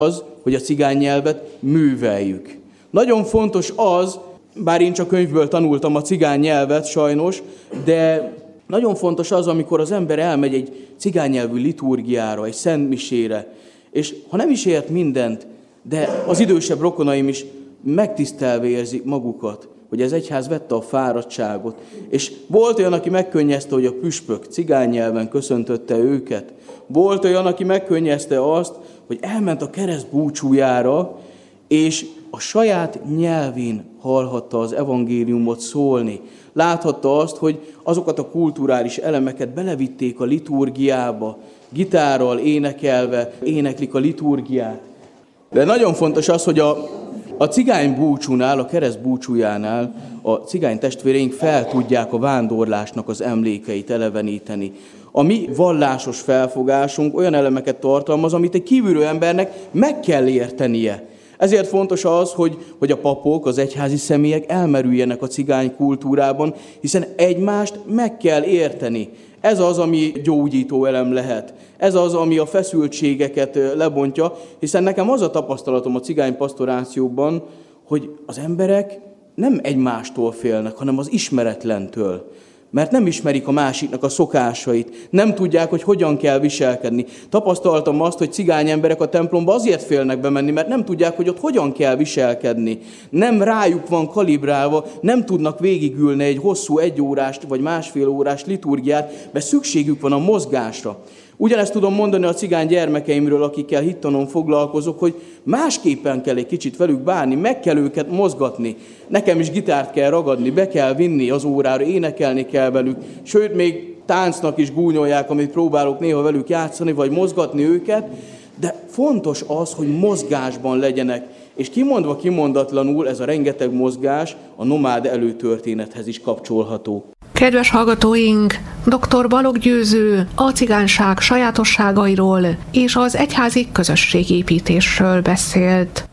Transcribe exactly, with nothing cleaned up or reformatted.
az, hogy a cigány nyelvet műveljük. Nagyon fontos az, bár én csak könyvből tanultam a cigány nyelvet sajnos, de nagyon fontos az, amikor az ember elmegy egy cigány nyelvű liturgiára, egy szentmisére, és ha nem is ért mindent, de az idősebb rokonaim is megtisztelve érzik magukat, hogy az egyház vette a fáradtságot. És volt olyan, aki megkönnyezte, hogy a püspök cigány nyelven köszöntötte őket. Volt olyan, aki megkönnyezte azt, hogy elment a kereszt búcsújára, és a saját nyelvén hallhatta az evangéliumot szólni. Láthatta azt, hogy azokat a kulturális elemeket belevitték a liturgiába, gitárral énekelve éneklik a liturgiát. De nagyon fontos az, hogy a, a cigány búcsúnál, a kereszt búcsújánál a cigány testvéreink fel tudják a vándorlásnak az emlékeit eleveníteni. A mi vallásos felfogásunk olyan elemeket tartalmaz, amit egy kívülről embernek meg kell értenie. Ezért fontos az, hogy, hogy a papok, az egyházi személyek elmerüljenek a cigány kultúrában, hiszen egymást meg kell érteni. Ez az, ami gyógyító elem lehet. Ez az, ami a feszültségeket lebontja, hiszen nekem az a tapasztalatom a cigány pastorációban, hogy az emberek nem egymástól félnek, hanem az ismeretlentől. Mert nem ismerik a másiknak a szokásait, nem tudják, hogy hogyan kell viselkedni. Tapasztaltam azt, hogy cigány emberek a templomba azért félnek bemenni, mert nem tudják, hogy ott hogyan kell viselkedni. Nem rájuk van kalibrálva, nem tudnak végigülni egy hosszú egyórást vagy másfél órás liturgiát, mert szükségük van a mozgásra. Ugyanezt tudom mondani a cigány gyermekeimről, akikkel hittanon foglalkozok, hogy másképpen kell egy kicsit velük bánni, meg kell őket mozgatni. Nekem is gitárt kell ragadni, be kell vinni az órára, énekelni kell velük, sőt, még táncnak is gúnyolják, amit próbálok néha velük játszani, vagy mozgatni őket, de fontos az, hogy mozgásban legyenek. És kimondva kimondatlanul ez a rengeteg mozgás a nomád előtörténethez is kapcsolható. Kedves hallgatóink, dr. Balogh Győző a cigányság sajátosságairól és az egyházi közösségépítésről beszélt.